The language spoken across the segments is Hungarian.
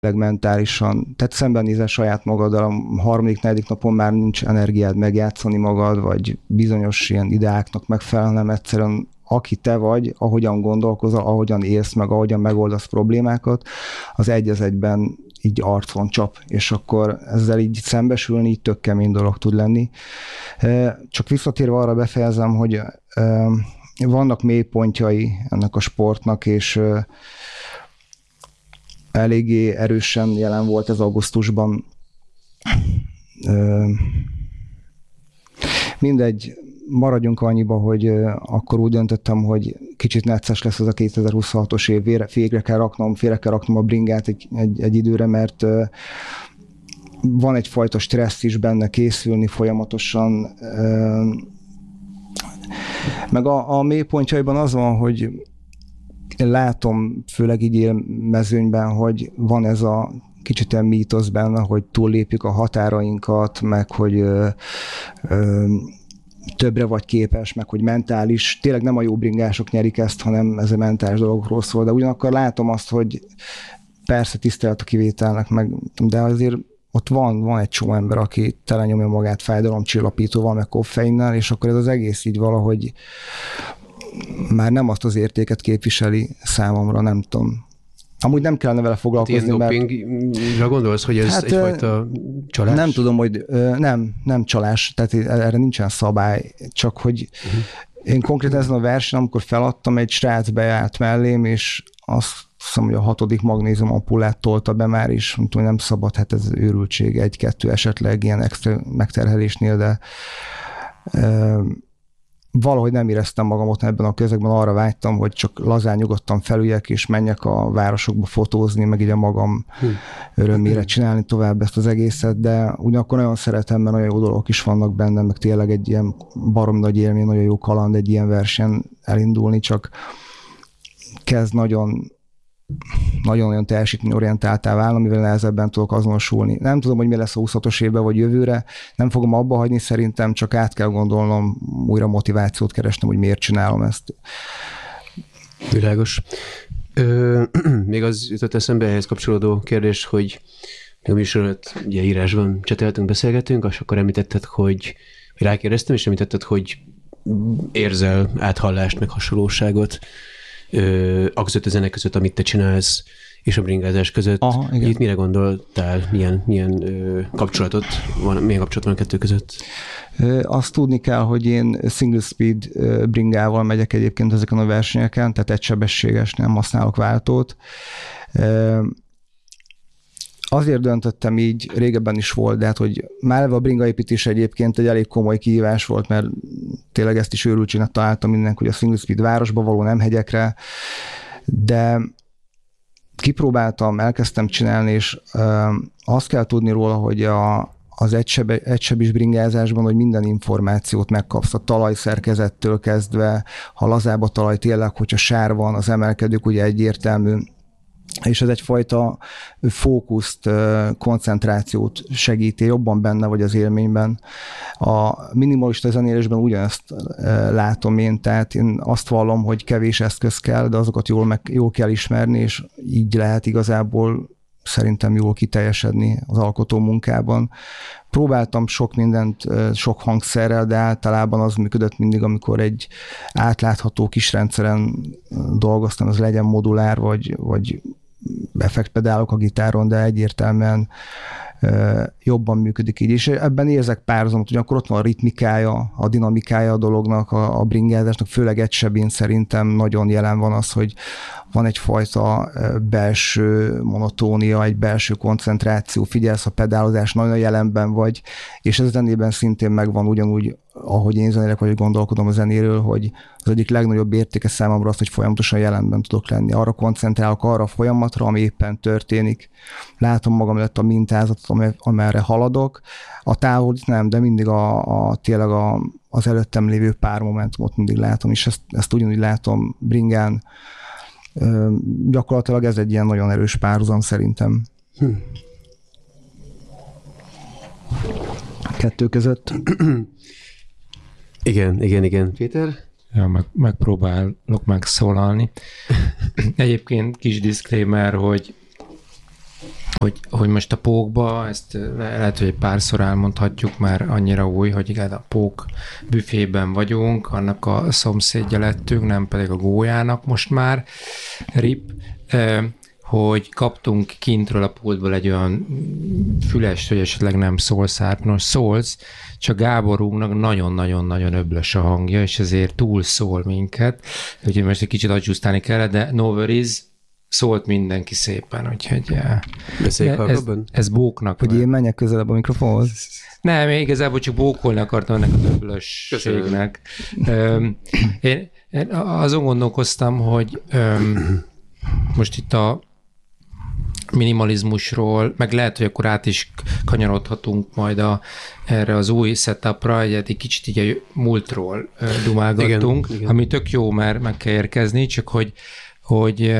mentálisan, tehát szembenézel saját magaddal, a harmadik, negyedik napon már nincs energiád megjátszani magad, vagy bizonyos ilyen ideáknak megfelelően, hanem egyszerűen aki te vagy, ahogyan gondolkozol, ahogyan élsz meg, ahogyan megoldasz problémákat, az egy az egyben így arcon csap, és akkor ezzel így szembesülni így tök kemény dolog tud lenni. Csak visszatérve arra befejezem, hogy vannak mélypontjai ennek a sportnak, és eléggé erősen jelen volt ez augusztusban. Mindegy, maradjunk annyiba, hogy akkor úgy döntöttem, hogy kicsit necces lesz ez a 2026-os év, félre kell raknom a bringát egy időre, mert van egyfajta stressz is benne, készülni folyamatosan. Meg a mélypontjaiban az van, hogy én látom, főleg így élmezőnyben, hogy van ez a kicsit ilyen mítosz benne, hogy túllépjük a határainkat, meg hogy többre vagy képes, meg hogy mentális. Tényleg nem a jó bringások nyerik ezt, hanem ez a mentális dologról szól, de ugyanakkor látom azt, hogy persze tisztelet a kivételnek, de azért ott van egy csomó ember, aki telenyomja magát fájdalomcsillapítóval, meg koffeinnel, és akkor ez az egész így valahogy már nem azt az értéket képviseli számomra, nem tudom. Amúgy nem kellene vele foglalkozni, mert... dopingra gondolsz, hogy ez egyfajta csalás? Nem tudom, hogy nem csalás, tehát erre nincsen szabály, csak hogy én konkrétan ezen a versenyen, amikor feladtam, egy srác bejárt mellém, és azt hiszem, hogy a 6. magnézium ampullát tolta be már is, mondtam, hogy nem szabad, hát ez őrültség, 1-2 esetleg ilyen extra megterhelésnél, de valahogy nem éreztem magam ott ebben a közegben, arra vágytam, hogy csak lazán nyugodtan felüljek, és menjek a városokba fotózni, meg így a magam örömére csinálni tovább ezt az egészet, de ugyanakkor nagyon szeretem, mert nagyon jó dolgok is vannak benne, meg tényleg egy ilyen baromi nagy élmény, nagyon jó kaland egy ilyen versenyen elindulni, csak kezd nagyon olyan teljesítményorientáltá válni, amivel nehezebben tudok azonosulni. Nem tudom, hogy mi lesz a 26-os évben vagy jövőre, nem fogom abba hagyni szerintem, csak át kell gondolnom, újra motivációt keresnem, hogy miért csinálom ezt. Világos. Még az jutott eszembe ehhez kapcsolódó kérdés, hogy a műsorot ugye írásban cseteltünk, beszélgetünk, és akkor említetted, hogy rákérdeztem, és említetted, hogy érzel áthallást, meg hasonlóságot aközött a zene között, amit te csinálsz, és a bringázás között. Itt mire gondoltál? Milyen kapcsolatot van, milyen kapcsolat van a kettő között? Azt tudni kell, hogy én single speed bringával megyek egyébként ezeken a versenyeken, tehát egysebességes, nem használok váltót. Azért döntöttem így, régebben is volt, de hát, hogy már a bringaépítés egyébként egy elég komoly kihívás volt, mert tényleg ezt is őrültségnek találtam mindenki, hogy a single speed városba való, nem hegyekre, de kipróbáltam, elkezdtem csinálni, és azt kell tudni róla, hogy az egysebis bringázásban, hogy minden információt megkapsz, a talajszerkezettől kezdve, ha lazább a talaj, tényleg, hogyha sár van, az emelkedők ugye egyértelmű, és ez egyfajta fókuszt, koncentrációt segíti, jobban benne vagy az élményben. A minimalista zenélésben ugyanezt látom én, tehát én azt vallom, hogy kevés eszköz kell, de azokat jól kell ismerni, és így lehet igazából szerintem jól kiteljesedni az alkotó munkában. Próbáltam sok mindent, sok hangszerrel, de általában az működött mindig, amikor egy átlátható kis rendszeren dolgoztam, ez legyen modulár, vagy effektpedálok a gitáron, de egyértelműen jobban működik így, és ebben érzek párhuzamot, hogy akkor ott van a ritmikája, a dinamikája a dolognak, a bringázásnak, főleg egysebén szerintem nagyon jelen van az, hogy van egyfajta belső monotónia, egy belső koncentráció, figyelsz a pedálozás, nagyon jelenben vagy, és ez a zenében szintén megvan ugyanúgy, ahogy én zenélek, vagy gondolkodom a zenéről, hogy az egyik legnagyobb értéke számomra az, hogy folyamatosan jelenben tudok lenni. Arra koncentrálok, arra a folyamatra, ami éppen történik. Látom magam előtt a mintázatot, amerre haladok. A távolít nem, de mindig tényleg az előttem lévő pár momentumot mindig látom, és ezt ugyanúgy látom bringán. Gyakorlatilag ez egy ilyen nagyon erős párhuzam szerintem. Kettő között. Igen. Péter? Ja, megpróbálok megszólalni. Egyébként kis disclaimer, hogy hogy most a pókba, ezt lehet, hogy párszor elmondhatjuk, már annyira új, hogy igen, a pók büfében vagyunk, annak a szomszédja lettünk, nem pedig a gólyának most már, RIP, hogy kaptunk kintről a pultból egy olyan fülest, hogy esetleg nem szólsz át. Most szólsz, csak Gáborunknak nagyon-nagyon-nagyon öblös a hangja, és ezért túl szól minket. Úgyhogy most egy kicsit adjusztálni kellett, de no worries, szólt mindenki szépen, úgyhogy ez bóknak. Hogy én menjek közelebb a mikrofonhoz? Nem, én igazából csak bókolni akartam ennek a öblösségnek. Én azon gondolkoztam, hogy most itt a minimalizmusról, meg lehet, hogy akkor át is kanyarodhatunk majd erre az új setupra, egy kicsit így a múltról dumálgattunk, igen. Ami tök jó, mert meg kell érkezni, csak hogy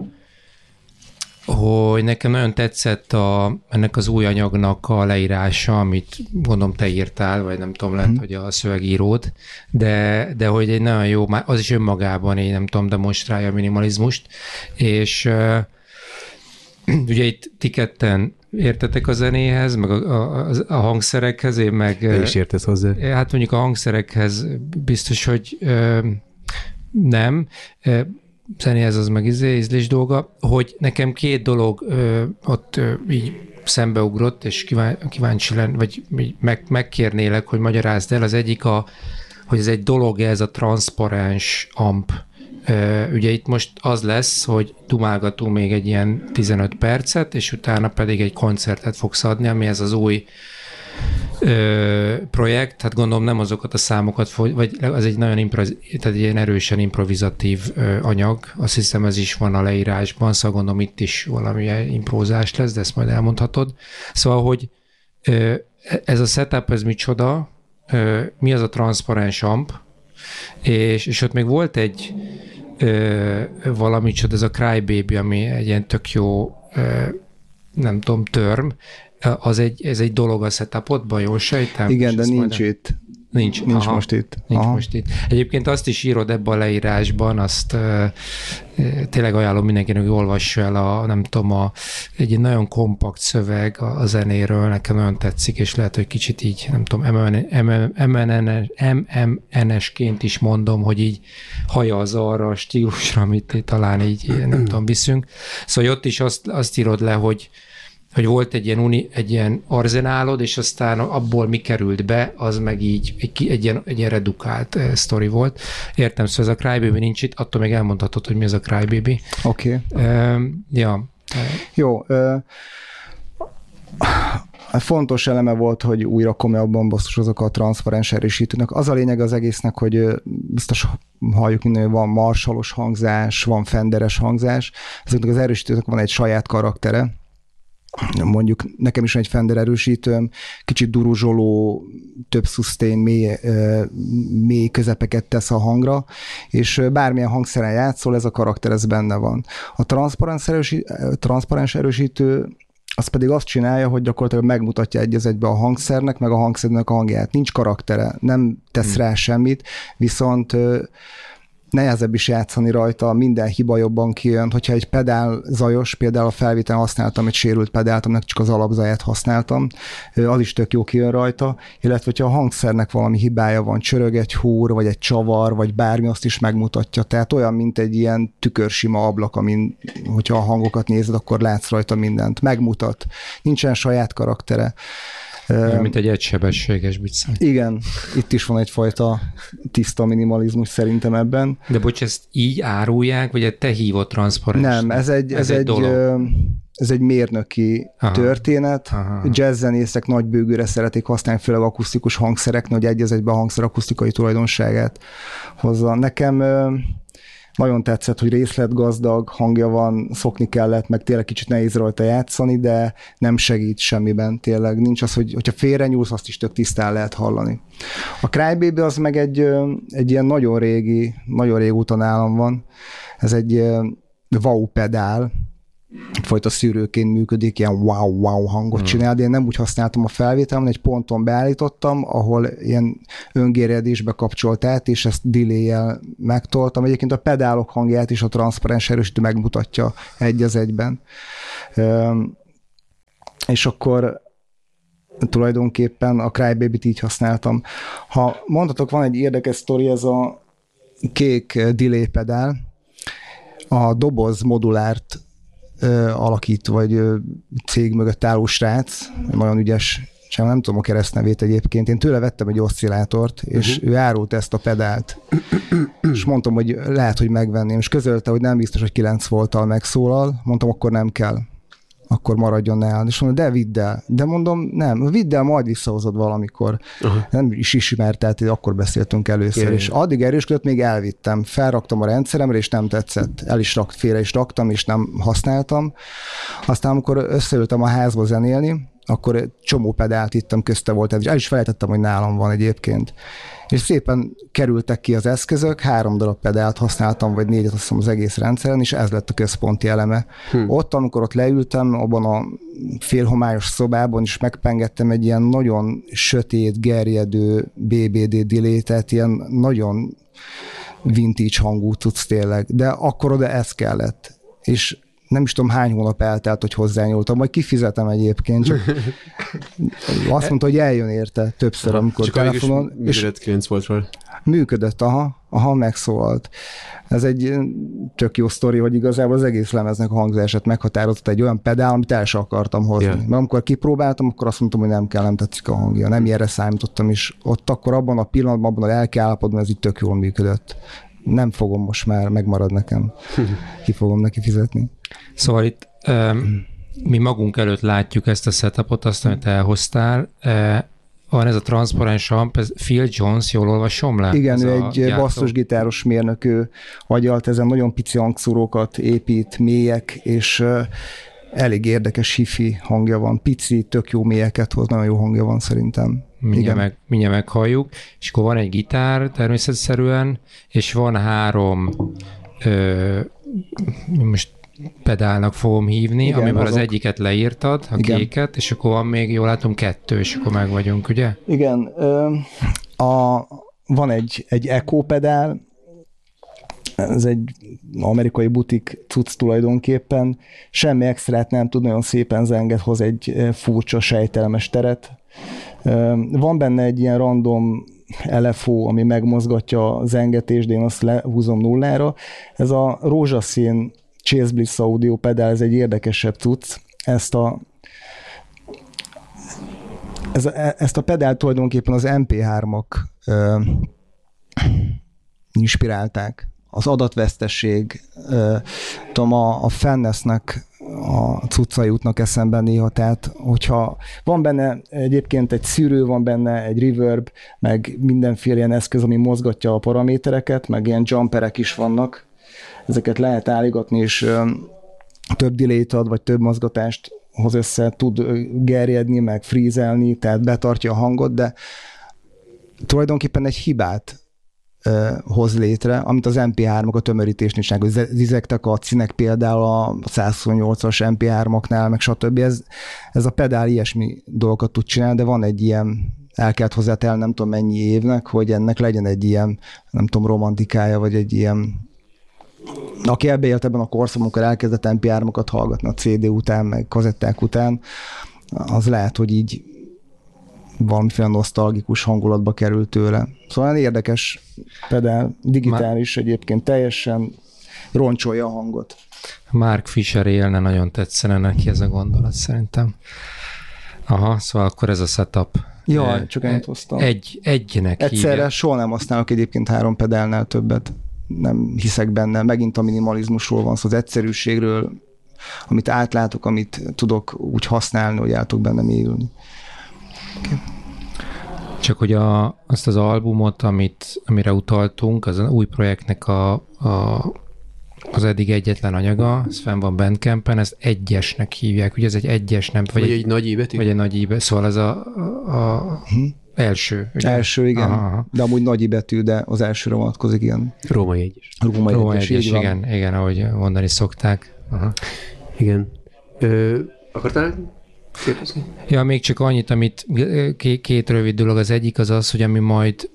nekem nagyon tetszett ennek az új anyagnak a leírása, amit gondolom te írtál, vagy nem tudom, lehet, hogy a szövegíród, de hogy egy nagyon jó, az is önmagában, én nem tudom, demonstrálja a minimalizmust, és ugye itt ti ketten értetek a zenéhez, meg a hangszerekhez, én meg... Te is értesz hozzá. Hát mondjuk a hangszerekhez biztos, hogy nem. Zenéhez az meg ízlés dolga, hogy nekem két dolog ott így szembeugrott, és kíváncsi lenni, vagy megkérnélek, hogy magyarázd el. Az egyik, hogy ez egy dolog, ez a transzparens amp. Ugye itt most az lesz, hogy dumálgatunk még egy ilyen 15 percet, és utána pedig egy koncertet fogsz adni, ami ez az új projekt, hát gondolom nem azokat a számokat, vagy az egy nagyon tehát egy ilyen erősen improvizatív anyag, azt hiszem ez is van a leírásban, szóval gondolom itt is valamilyen imprózás lesz, de ezt majd elmondhatod. Szóval, hogy ez a setup, ez micsoda, mi az a transzparens amp, és ott még volt egy valami csoda, ez a Crybaby, ami egy ilyen tök jó, nem tudom, term, ez egy dolog a setupodban, jól sejtem? Igen, de nincs itt. Nincs most itt. Nincs most itt. Egyébként azt is írod ebben a leírásban, azt tényleg ajánlom mindenkinek, hogy olvassa el nem tudom, egy nagyon kompakt szöveg a zenéről, nekem nagyon tetszik, és lehet, hogy kicsit így, nem tudom, MMN-esként is mondom, hogy így hajaz arra a stílusra, amit talán így, nem tudom, viszünk. Szóval ott is azt írod le, hogy volt egy ilyen arzenálod, és aztán abból mi került be, az meg így egy ilyen redukált sztori volt. Értem, szóval ez a Crybaby nincs itt, attól még elmondhatod, hogy mi az a Crybaby. Oké. Ja. Jó. Fontos eleme volt, hogy újra komolyabban basszusozok a transzparens erősítőnek. Az a lényeg az egésznek, hogy biztos halljuk minden, hogy van Marshallos hangzás, van Fenderes hangzás. Ezeknek az erősítőknek van egy saját karaktere. Mondjuk nekem is van egy Fender erősítőm, kicsit duruzsoló, több sustain, mély közepeket tesz a hangra, és bármilyen hangszeren játszol, ez a karakter, ez benne van. A transzparens erősítő az pedig azt csinálja, hogy gyakorlatilag megmutatja egy az egybe a hangszernek, meg a hangszernek a hangját. Nincs karaktere, nem tesz rá semmit, viszont nehezebb is játszani rajta, minden hiba jobban kijön. Hogyha egy pedál zajos, például a felvételen használtam egy sérült pedált, aminek csak az alapzaját használtam, az is tök jó kijön rajta, illetve hogyha a hangszernek valami hibája van, csörög egy húr, vagy egy csavar, vagy bármi, azt is megmutatja. Tehát olyan, mint egy ilyen tükörsima ablak, amin, hogyha a hangokat nézed, akkor látsz rajta mindent. Megmutat. Nincsen saját karaktere. Mint egy egysebességes bicaj. Igen, itt is van egyfajta tiszta minimalizmus szerintem ebben. De bocs, ezt így árulják, vagy te hívod transzparens? Nem, ez egy mérnöki történet. Jazzzenészek nagy bőgőre szeretik használni, főleg akusztikus hangszereknél, hogy egy az egyben a hangszer akusztikai tulajdonságát hozza. Nekem nagyon tetszett, hogy részletgazdag hangja van, szokni kellett, meg tényleg kicsit nehéz rajta játszani, de nem segít semmiben tényleg. Nincs az, hogyha félre nyúlsz, azt is tök tisztán lehet hallani. A Crybaby az meg egy ilyen nagyon régóta nálam van. Ez egy wow pedál, egyfajta szűrőként működik, ilyen wow hangot csinál, de én nem úgy használtam a felvételem, egy ponton beállítottam, ahol ilyen öngéredésbe kapcsolt át, és ezt delay-jel megtoltam. Egyébként a pedálok hangját is a transzparens erősítő megmutatja egy az egyben. és akkor tulajdonképpen a Crybaby-t így használtam. Ha mondhatok, van egy érdekes sztori, ez a kék delay pedál, a doboz modulárt alakít, vagy cég mögött álló srác, nagyon ügyes, sem nem tudom a keresztnevét egyébként, én tőle vettem egy oszcillátort, és ő árult ezt a pedált, és mondtam, hogy lehet, hogy megvenném, és közölte, hogy nem biztos, hogy 9 volttal megszólal, mondtam, akkor nem kell, akkor maradjon el. És mondom, de vidd el. De mondom, nem, vidd el, majd visszahozod valamikor. Nem is ismert, tehát akkor beszéltünk először, és addig erősködött, még elvittem. Felraktam a rendszeremre, és nem tetszett. Félre is raktam, és nem használtam. Aztán, amikor összeültem a házba zenélni, akkor csomó pedált ittem, közte volt, el is felejtettem, hogy nálam van egyébként. És szépen kerültek ki az eszközök, 3 darab pedált használtam, vagy 4-et azt hiszem az egész rendszeren, és ez lett a központi eleme. Ott, amikor ott leültem, abban a félhomályos szobában is megpengettem egy ilyen nagyon sötét, gerjedő BBD delay, tehát ilyen nagyon vintage hangú cucc tényleg, de akkor oda ez kellett. És nem is tudom hány hónap eltelt, hogy hozzányúltam, majd kifizetem egyébként, csak azt mondta, hogy eljön érte többször, amikor csak telefonon. És 9 voltról. Működött, aha, megszólalt. Ez egy tök jó sztori, hogy igazából az egész lemeznek a hangzását meghatározott egy olyan pedál, amit el sem akartam hozni. Mert amikor kipróbáltam, akkor azt mondtam, hogy nem kell, nem tetszik a hangja. Nem ilyenre számítottam, és ott akkor abban a pillanatban, abban a lelki állapotban ez így tök jól működött. Nem fogom most már, megmarad nekem. Ki fogom neki fizetni. Szóval itt mi magunk előtt látjuk ezt a setupot, azt, amit elhoztál. Van ez a transzparens amp, ez Phil Jones, jól olvasom le? Igen, ő egy basszusgitáros mérnök, ő agyalt ezen nagyon pici hangszórókat épít, mélyek, és elég érdekes hifi hangja van. Pici, tök jó mélyeket hoz, nagyon jó hangja van szerintem. Mindjárt meghalljuk. És akkor van egy gitár természetszerűen, és van 3 most pedálnak fogom hívni, igen, amiből azok. Az egyiket leírtad, a igen. Kéket, és akkor van még, jól látom, 2, és akkor meg vagyunk, ugye? Igen. Van egy Echo pedál, ez egy amerikai butik cucc tulajdonképpen, semmi extrát nem tud, nagyon szépen zenget, hoz egy furcsa, sejtelmes teret. Van benne egy ilyen random LFO, ami megmozgatja a zengetést, de én azt lehúzom 0-ra. Ez a rózsaszín Chase Bliss Audio pedál, ez egy érdekesebb cucc. Ezt a pedált tulajdonképpen az MP3-ak inspirálták. Az adatvesztesség, tudom, a Fennesnek a cuccai jutnak eszembe néha, tehát hogyha van benne egyébként egy szűrő, van benne egy reverb, meg mindenféle ilyen eszköz, ami mozgatja a paramétereket, meg ilyen jumperek is vannak, ezeket lehet állítgatni, és több delay-t ad, vagy több mozgatást hoz össze, tud gerjedni, meg frízelni, tehát betartja a hangot, de tulajdonképpen egy hibát hoz létre, amit az MP3-ok a tömörítésnél is, hogy zizegtek a színek például a 128-as MP3-aknál, meg stb. Ez a pedál ilyesmi dolgokat tud csinálni, de van egy ilyen, el kellett hozzátelni nem tudom mennyi évnek, hogy ennek legyen egy ilyen, nem tudom, romantikája, vagy egy ilyen, aki ebbe élt ebben a korszakban, amikor elkezdett MP3-okat hallgatni a CD után, meg kazetták után, az lehet, hogy így valamiféle nosztalgikus hangulatba került tőle. Szóval olyan érdekes pedál, digitális egyébként, teljesen roncsolja a hangot. Mark Fisher élne, nagyon tetszene neki ez a gondolat szerintem. Aha, szóval akkor ez a setup. Jaj, csak ennyit hoztam. Egynek egyszerre hívja. soha nem használok egyébként 3 pedálnál többet. Nem hiszek benne. Megint a minimalizmusról van szó, az egyszerűségről, amit átlátok, amit tudok úgy használni, hogy el tudok benne mélyülni. Okay. Csak hogy azt az albumot, amire utaltunk, az új projektnek az eddig egyetlen anyaga, ez fenn van Bandcampen, ezt 1-esnek hívják, ugye ez egy 1-es, nem? Vagy egy nagy íbetű? Vagy egy nagy íbetű, szóval ez a első. Ugye? Első, igen. Aha. De amúgy nagy íbetű, de az elsőre vonatkozik, igen. Római 1-es. Római 1-es, igen, ahogy mondani szokták. Aha. Igen. Akartál? Ja, még csak annyit, amit 2 rövid dolog. Az egyik az, hogy ami majd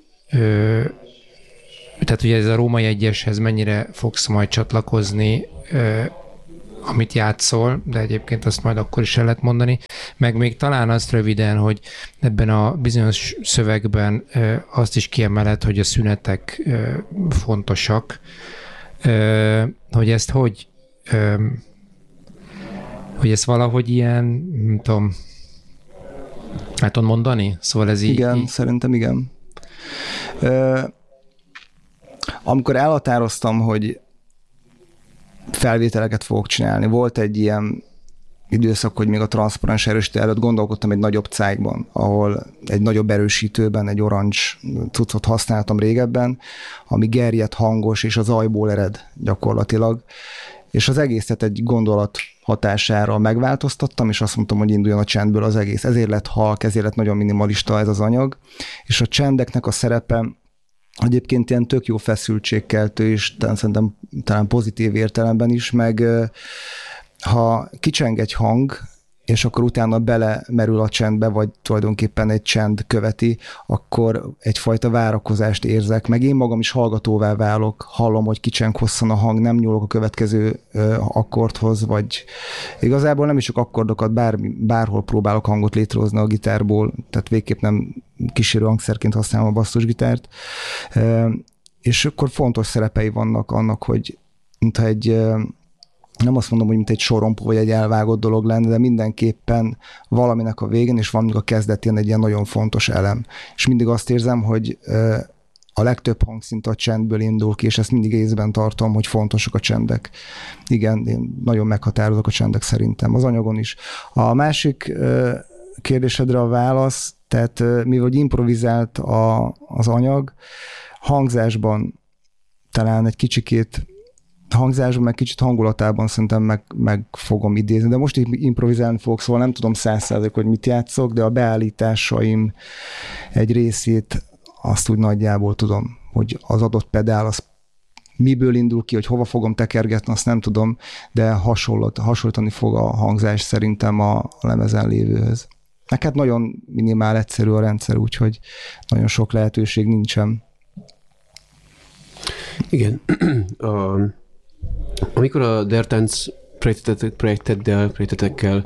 tehát ugye ez a Római 1-eshez mennyire fogsz majd csatlakozni, amit játszol, de egyébként azt majd akkor is el lehet mondani. Meg még talán azt röviden, hogy ebben a bizonyos szövegben azt is kiemeled, hogy a szünetek fontosak, hogy ezt hogy ezt valahogy ilyen, nem tudom, el tudod mondani? Szóval ez igen, szerintem igen. Amikor elhatároztam, hogy felvételeket fogok csinálni, volt egy ilyen időszak, hogy még a transzparens erősítő előtt gondolkodtam egy nagyobb cájkban, ahol egy nagyobb erősítőben egy orange cuccot használtam régebben, ami gerjedt, hangos, és az zajból ered gyakorlatilag. És az egészet egy gondolat hatására megváltoztattam, és azt mondtam, hogy induljon a csendből az egész. Ezért lett halk, ezért lett nagyon minimalista ez az anyag, és a csendeknek a szerepe egyébként ilyen tök jó feszültségkeltő, és szerintem talán pozitív értelemben is, meg ha kicseng egy hang, és akkor utána belemerül a csendbe, vagy tulajdonképpen egy csend követi, akkor egyfajta várakozást érzek, meg én magam is hallgatóvá válok, hallom, hogy kicseng hosszan a hang, nem nyúlok a következő akkordhoz, vagy igazából nem is csak akkordokat, bárhol próbálok hangot létrehozni a gitárból, tehát végképp nem kísérő hangszerként használom a basszusgitárt, és akkor fontos szerepei vannak annak, hogy mintha egy nem azt mondom, hogy mint egy sorompó vagy egy elvágott dolog lenne, de mindenképpen valaminek a végén és valaminek a kezdetén egy ilyen nagyon fontos elem. És mindig azt érzem, hogy a legtöbb hangszint a csendből indul ki, és ezt mindig észben tartom, hogy fontosak a csendek. Igen, én nagyon meghatározok a csendek szerintem, az anyagon is. A másik kérdésedre a válasz, tehát mivel improvizált az anyag, hangzásban talán egy kicsikét hangzásban, meg kicsit hangulatában szerintem meg fogom idézni, de most improvizálni fogok, szóval nem tudom 100%, hogy mit játszok, de a beállításaim egy részét azt úgy nagyjából tudom, hogy az adott pedál az miből indul ki, hogy hova fogom tekergetni, azt nem tudom, de hasonlítani fog a hangzás szerintem a lemezen lévőhöz. Hát nagyon minimál egyszerű a rendszer, úgyhogy nagyon sok lehetőség nincsen. Igen. Amikor a Dertánc projektetekkel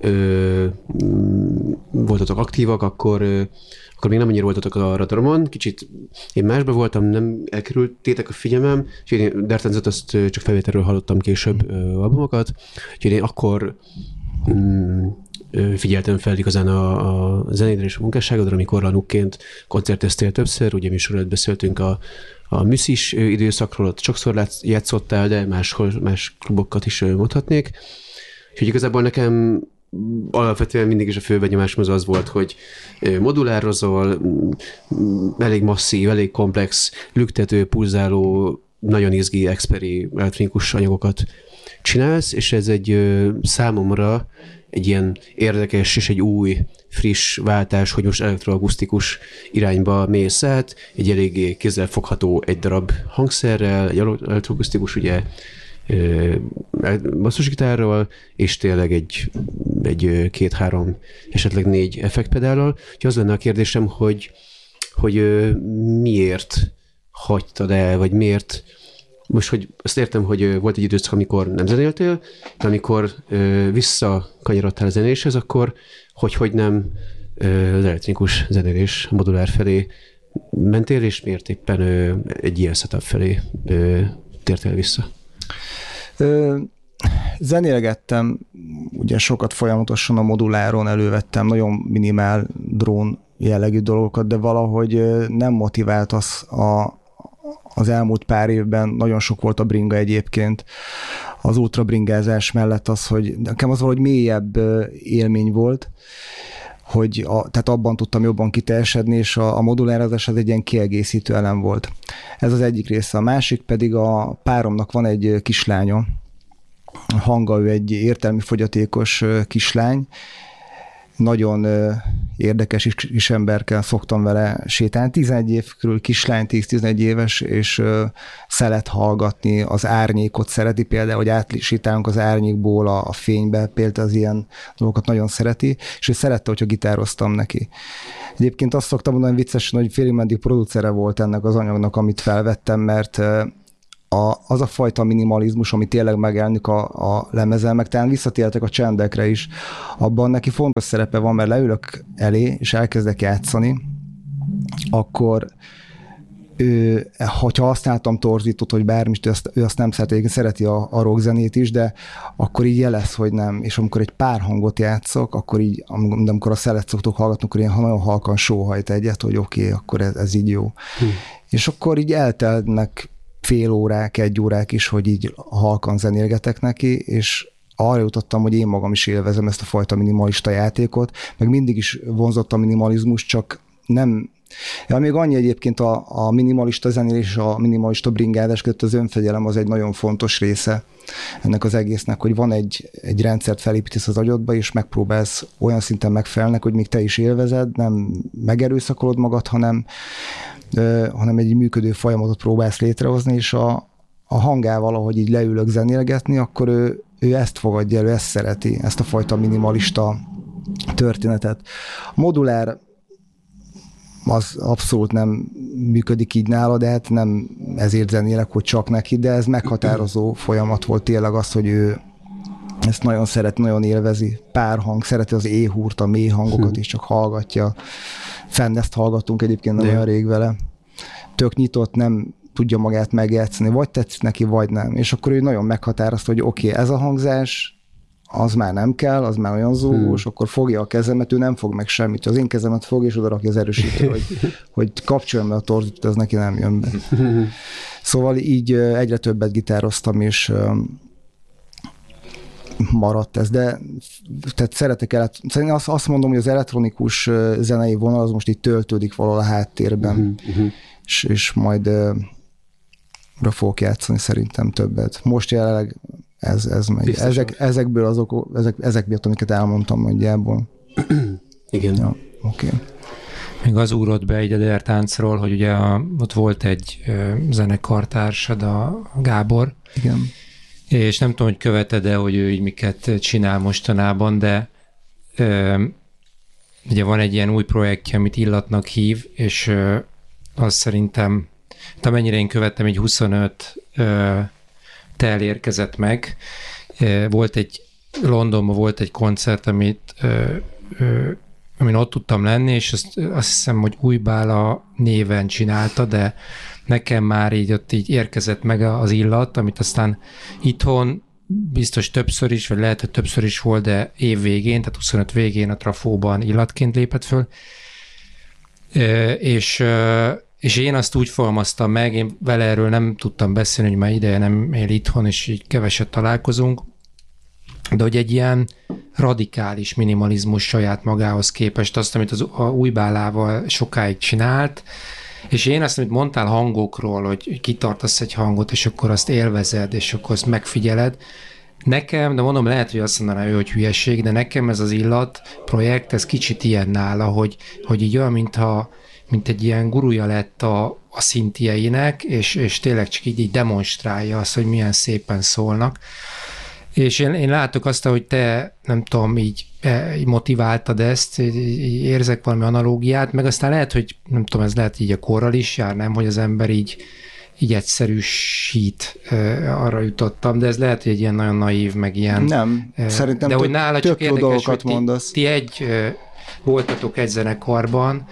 voltatok aktívak, akkor még nem annyira voltatok a radaromon, kicsit én másban voltam, nem elkerültétek a figyelmem, és én Dertáncot azt csak felvételről hallottam később albumokat, úgyhogy én akkor figyeltem fel igazán a zenédre és a munkásságodra, amikor Ranukként koncerteztél többször, ugye műsorát beszéltünk a műszis időszakról, ott sokszor játszottál, de más klubokat is mondhatnék. Úgyhogy igazából nekem alapvetően mindig is a fő benyomásom az volt, hogy modulározol, elég masszív, elég komplex, lüktető, pulzáló, nagyon izgi, experi, elektronikus anyagokat csinálsz, és ez egy számomra egy ilyen érdekes és egy új, friss váltás, hogy most elektroakusztikus irányba mész át, egy eléggé kézzelfogható egy darab hangszerrel, egy elektroakusztikus ugye basszusgitárral, és tényleg egy 2-3, esetleg 4 effektpedállal. Úgyhogy az lenne a kérdésem, hogy miért hagytad el, vagy miért most, hogy azt értem, hogy volt egy időszak, amikor nem zenéltél, de amikor visszakanyarodtál a zenéléshez, akkor hogy nem az elektronikus zenélés modulár felé mentél, és miért éppen egy ilyen setup felé tértél vissza? Zenélgettem, ugye sokat folyamatosan a moduláron elővettem, nagyon minimál drón jellegű dolgokat, de valahogy nem motivált az elmúlt pár évben, nagyon sok volt a bringa egyébként, az ultra bringázás mellett az, hogy nekem az valahogy mélyebb élmény volt, hogy tehát abban tudtam jobban kiteljesedni, és a modulározás az egy ilyen kiegészítő elem volt. Ez az egyik része. A másik pedig a páromnak van egy kislánya, Hanga, ő egy értelmi fogyatékos kislány, nagyon érdekes kis emberkel szoktam vele sétálni. 11 év körül kislány, 10-11 éves, és szeret hallgatni, az árnyékot szereti például, hogy átsétálunk az árnyékból a fénybe, például az ilyen dolgokat nagyon szereti, és ő szerette, hogyha gitároztam neki. Egyébként azt szoktam mondani viccesen, hogy félig meddig producere volt ennek az anyagnak, amit felvettem, mert az a fajta minimalizmus, ami tényleg megjelenik a lemezen, meg talán visszatértek a csendekre is, abban neki fontos szerepe van, mert leülök elé, és elkezdek játszani, akkor hogyha használtam torzítót, hogy bármit, ő azt nem szereti, szereti a rockzenét is, de akkor így jelez, hogy nem. És amikor egy pár hangot játszok, akkor így, amikor a szelet szoktuk hallgatni, akkor ilyen nagyon halkan sóhajt egyet, hogy oké, akkor ez így jó. És akkor így eltelnek fél órák, 1 órák is, hogy így halkan zenélgetek neki, és arra jutottam, hogy én magam is élvezem ezt a fajta minimalista játékot, meg mindig is vonzott a minimalizmus, csak nem. Ja, még annyi egyébként a minimalista zenélés és a minimalista bringádás között az önfegyelem az egy nagyon fontos része ennek az egésznek, hogy van egy rendszert felépítesz az agyadba, és megpróbálsz olyan szinten megfelelnek, hogy még te is élvezed, nem megerőszakolod magad, hanem egy működő folyamatot próbálsz létrehozni, és a hangával, ahogy így leülök zenélgetni, akkor ő ezt fogadja el, ő ezt szereti, ezt a fajta minimalista történetet. A modulár az abszolút nem működik így nála, de hát nem ezért zenélek, hogy csak neki, de ez meghatározó folyamat volt tényleg az, hogy ő ezt nagyon szereti, nagyon élvezi. Pár hang, szereti az éhúrt, a mély hangokat is csak hallgatja. Fenn ezt hallgatunk egyébként nem olyan rég vele. Tök nyitott, nem tudja magát megjátszani, vagy tetszik neki, vagy nem. És akkor ő nagyon meghatározta, hogy oké, ez a hangzás, az már nem kell, az már olyan zúgós, akkor fogja a kezemet, ő nem fog meg semmit. Az én kezemet fog, és oda rakja az erősítő, hogy kapcsoljon be a torzítót, ez neki nem jön be. Szóval így egyre többet gitároztam, és maradt ez, de tehát szeretek szerintem azt mondom, hogy az elektronikus zenei vonal az most így töltődik valahol a háttérben, és majd fogok játszani szerintem többet. Most jelenleg ez megy. Ezekből amiket elmondtam nagyjából. Igen. Ja, oké. Még az úrott be egy a Der Táncról, hogy ugye ott volt egy zenekartársad, a Gábor. Igen. És nem tudom, hogy követed-e, hogy ő így miket csinál mostanában, de ugye van egy ilyen új projektje, amit Illatnak hív, és az szerintem, amennyire én követtem, egy 25 tel érkezett meg. Londonban volt egy koncert, amin ott tudtam lenni, és azt hiszem, hogy Újbála néven csinálta, de nekem már így ott így érkezett meg az Illat, amit aztán itthon biztos többször is, vagy lehet, hogy többször is volt, de év végén, tehát 25 végén a Trafóban Illatként lépett föl. És én azt úgy fogalmaztam meg, én vele erről nem tudtam beszélni, hogy már ideje nem él itthon, és így keveset találkozunk, de hogy egy ilyen radikális minimalizmus saját magához képest azt, amit az Újbálával sokáig csinált, és én azt, amit mondtál hangokról, hogy kitartasz egy hangot, és akkor azt élvezed, és akkor azt megfigyeled. Nekem, de mondom, lehet, hogy azt mondaná ő, hogy hülyeség, de nekem ez az Illat projekt, ez kicsit ilyen nála, hogy így olyan, mint egy ilyen gurúja lett a szintjeinek, és tényleg csak így demonstrálja azt, hogy milyen szépen szólnak. És én látok azt, hogy te, nem tudom, így motiváltad ezt, így érzek valami analógiát, meg aztán lehet, hogy nem tudom, ez lehet így a korral is jár, nem, hogy az ember így egyszerűsít, arra jutottam, de ez lehet, hogy egy ilyen nagyon naív, meg ilyen... Nem, szerintem de hogy nála csak érdekes, dolgokat hogy mondasz. Ti voltatok egy zenekarban,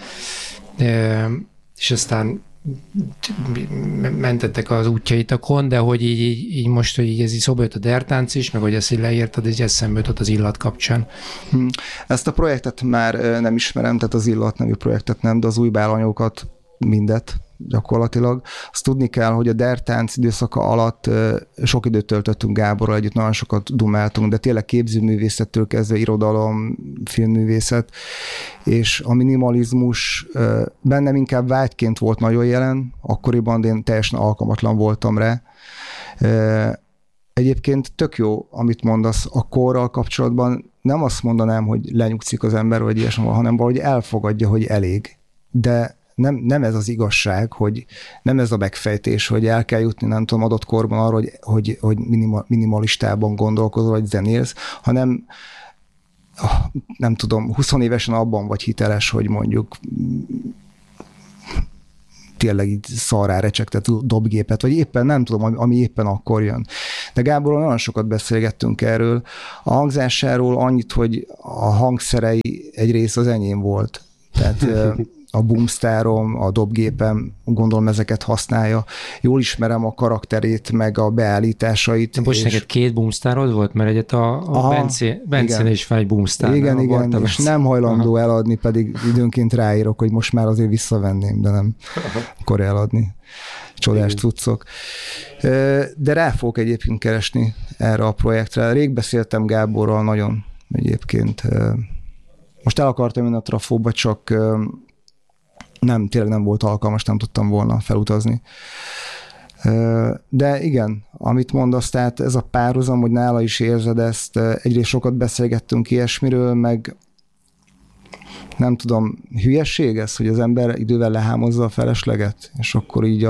és aztán mentettek az útjaitokon, de hogy így most, hogy így ez így szóba jött a Der Tánc is, meg hogy ezt így leírtad, ez eszembe jutott az Illat kapcsán. Ezt a projektet már nem ismerem, tehát az Illat nevű projektet nem, de az Újbála anyagokat mindet gyakorlatilag. Azt tudni kell, hogy a Der Tánc időszaka alatt sok időt töltöttünk Gáborral együtt, nagyon sokat dumáltunk, de tényleg képzőművészettől kezdve irodalom, filmművészet, és a minimalizmus bennem inkább vágyként volt nagyon jelen, akkoriban én teljesen alkalmatlan voltam rá. Egyébként tök jó, amit mondasz a korral kapcsolatban, nem azt mondanám, hogy lenyugszik az ember, vagy ilyesmi, hanem valahogy elfogadja, hogy elég. De nem ez az igazság, hogy nem ez a megfejtés, hogy el kell jutni, nem tudom, adott korban arra, hogy minimalistában gondolkozol, vagy zenélsz, hanem nem tudom, 20 évesen abban vagy hiteles, hogy mondjuk tényleg így szarrá recsegtet dobgépet, vagy éppen nem tudom, ami éppen akkor jön. De Gáborral nagyon sokat beszélgettünk erről. A hangzásáról annyit, hogy a hangszerei egy rész az enyém volt. Tehát a boomstarom, a dobgépem, gondolom ezeket használja. Jól ismerem a karakterét, meg a beállításait. De most neked 2 boomstarod volt, mert egyet a Bencén is van egy boomstar. Igen, és nem hajlandó eladni, pedig időnként ráírok, hogy most már azért visszavenném, de nem akar eladni. Csodás cuccok. De rá fogok egyébként keresni erre a projektre. Rég beszéltem Gáborral nagyon egyébként. Most el akartam jönni a trafóba, csak tényleg nem volt alkalmas, nem tudtam volna felutazni. De igen, amit mondasz, tehát ez a párhuzam, hogy nála is érzed ezt, egyrészt sokat beszélgettünk ilyesmiről, meg nem tudom, hülyesség ez, hogy az ember idővel lehámozza a felesleget, és akkor így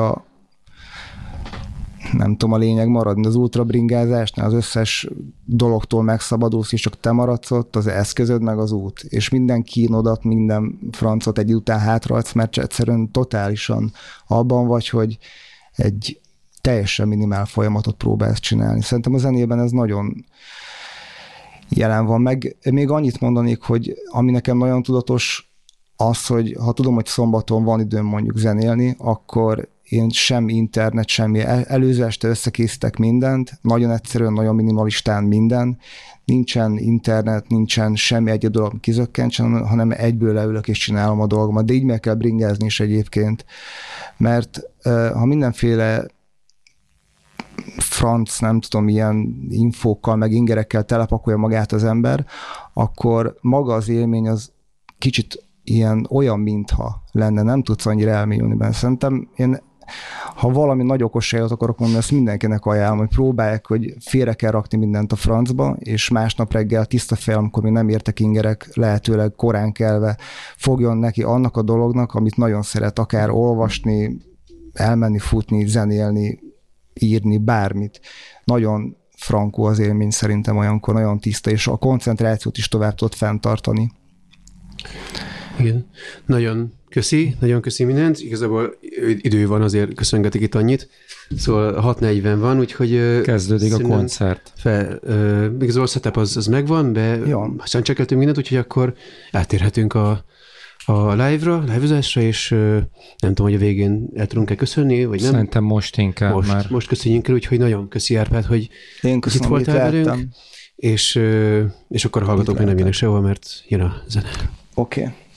nem tudom, a lényeg marad, az ultrabringázásnál az összes dologtól megszabadulsz, és csak te maradsz ott, az eszközöd meg az út, és minden kínodat, minden francot egy után hátraadsz, mert egyszerűen totálisan abban vagy, hogy egy teljesen minimál folyamatot próbálsz csinálni. Szerintem a zenében ez nagyon jelen van. Meg még annyit mondanék, hogy ami nekem nagyon tudatos az, hogy ha tudom, hogy szombaton van időm mondjuk zenélni, akkor én sem internet, semmi. Előző este összekészítek mindent, nagyon egyszerűen, nagyon minimalistán minden. Nincsen internet, nincsen semmi egyéb dolog kizökkentsen, hanem egyből leülök és csinálom a dolgomat. De így meg kell bringázni is egyébként, mert ha mindenféle franc, nem tudom, ilyen infókkal, meg ingerekkel telepakolja magát az ember, akkor maga az élmény az kicsit olyan, mintha lenne, nem tudsz annyira elmélyülni benne. Szerintem én, ha valami nagy okosságot akarok mondani, ezt mindenkinek ajánlom, hogy próbálják, hogy félre kell rakni mindent a francba, és másnap reggel tiszta fejjel, amikor még nem értek ingerek, lehetőleg korán kelve fogjon neki annak a dolognak, amit nagyon szeret, akár olvasni, elmenni, futni, zenélni, írni, bármit. Nagyon frankó az élmény szerintem olyankor, nagyon tiszta, és a koncentrációt is tovább tudod fenntartani. Igen. Nagyon köszi mindent. Igazából idő van, azért köszöngetik itt annyit. Szóval 6:40 van, úgyhogy... Kezdődik a koncert. Igazából a setup az megvan, de aztán csekkeltünk mindent, úgyhogy akkor átérhetünk a live-ozásra, és nem tudom, hogy a végén el tudunk-e köszönni, vagy nem? Szerintem most inkább már. Most köszönjünk el, úgyhogy nagyon köszi Árpád, hogy itt voltál velünk, és akkor hallgatók még nem jönnek sehova, mert jön a zene. Oké.